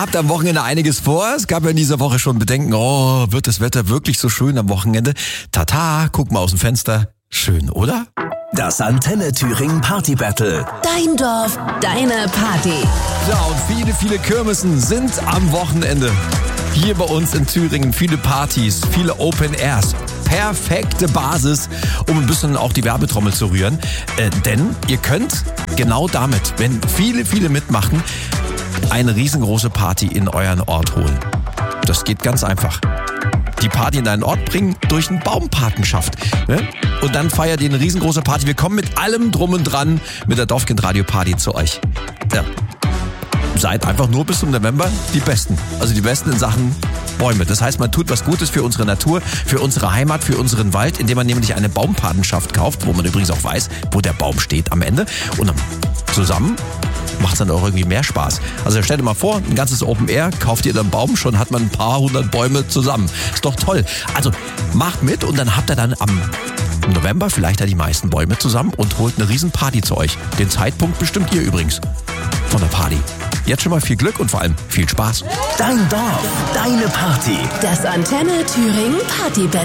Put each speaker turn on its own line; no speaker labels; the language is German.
habt am Wochenende einiges vor. Es gab ja in dieser Woche schon Bedenken, wird das Wetter wirklich so schön am Wochenende? Tata, guck mal aus dem Fenster. Schön, oder?
Das Antenne Thüringen Party Battle.
Dein Dorf, deine Party.
Ja, und viele Kirmesen sind am Wochenende. Hier bei uns in Thüringen viele Partys, viele Open Airs. Perfekte Basis, um ein bisschen auch die Werbetrommel zu rühren. Denn ihr könnt genau damit, wenn viele mitmachen, eine riesengroße Party in euren Ort holen. Das geht ganz einfach. Die Party in deinen Ort bringen durch eine Baumpatenschaft. Ne? Und dann feiert ihr eine riesengroße Party. Wir kommen mit allem drum und dran mit der Dorfkind-Radio-Party zu euch. Ja. Seid einfach nur bis zum November die Besten. Also die Besten in Sachen Bäume. Das heißt, man tut was Gutes für unsere Natur, für unsere Heimat, für unseren Wald, indem man nämlich eine Baumpatenschaft kauft, wo man übrigens auch weiß, wo der Baum steht am Ende. Und dann zusammen macht es dann auch irgendwie mehr Spaß. Also stellt dir mal vor, ein ganzes Open Air, kauft ihr dann einen Baum, schon hat man ein paar hundert Bäume zusammen. Ist doch toll. Also macht mit und dann habt ihr dann am November vielleicht ja die meisten Bäume zusammen und holt eine riesen Party zu euch. Den Zeitpunkt bestimmt ihr übrigens von der Party. Jetzt schon mal viel Glück und vor allem viel Spaß.
Dein Dorf, deine Party.
Das Antenne Thüringen Party Battle.